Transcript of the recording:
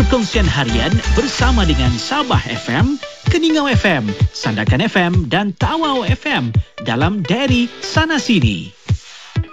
Perkongsian Harian bersama dengan Sabah FM, Keningau FM, Sandakan FM dan Tawau FM dalam Diary Sana Sini.